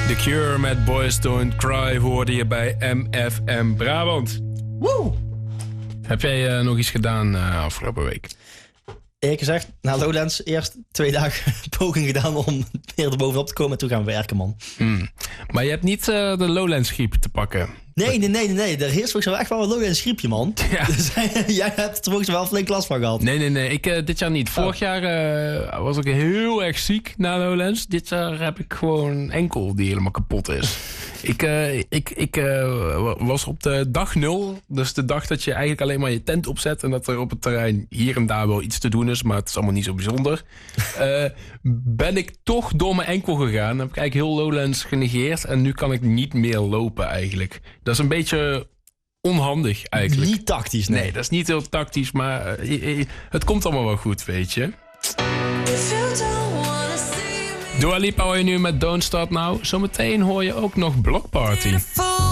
The Cure met Boys Don't Cry hoorde je bij MFM Brabant. Woe! Heb jij nog iets gedaan afgelopen week? Eerlijk gezegd, na Lowlands eerst 2 dagen poging gedaan om weer erbovenop te komen. En toen gaan we werken, man. Maar je hebt niet de Lowlands griep te pakken. Nee. Er heerst volgens mij echt wel een Lowlands griepje, man. Ja. Dus, jij hebt er volgens mij wel flink last van gehad. Nee. Ik dit jaar niet. Vorig jaar was ik heel erg ziek na Lowlands. Dit jaar heb ik gewoon een enkel die helemaal kapot is. Ik was op de dag 0. Dus de dag dat je eigenlijk alleen maar je tent opzet. En dat er op het terrein hier en daar wel iets te doen is. Maar het is allemaal niet zo bijzonder. Ben ik toch door mijn enkel gegaan. Heb ik eigenlijk heel Lowlands genegeerd. En nu kan ik niet meer lopen eigenlijk. Dat is een beetje onhandig eigenlijk. Niet tactisch, nee. Nee, dat is niet heel tactisch. Maar het komt allemaal wel goed, weet je. Dua Lipa hoor je nu met Don't Stop Now. Zometeen hoor je ook nog Block Party.